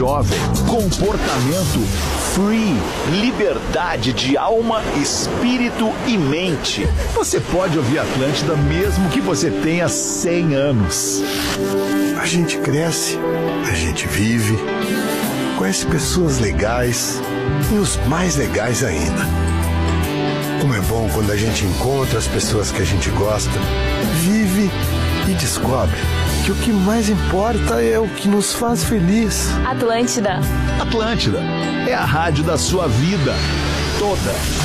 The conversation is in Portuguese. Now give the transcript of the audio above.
jovem, comportamento free, liberdade de alma, espírito e mente. Você pode ouvir Atlântida mesmo que você tenha 100 anos. A gente cresce, a gente vive, conhece pessoas legais e os mais legais ainda. Como é bom quando a gente encontra as pessoas que a gente gosta, vive e descobre que o que mais importa é o que nos faz feliz. Atlântida. Atlântida é a rádio da sua vida toda.